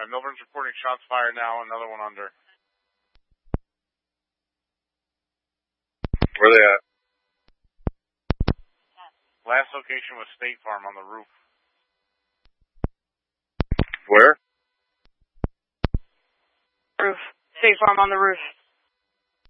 Milburn's reporting shots fired now, another one under. Where they at? Last location was State Farm on the roof. Where? Roof. State Farm on the roof.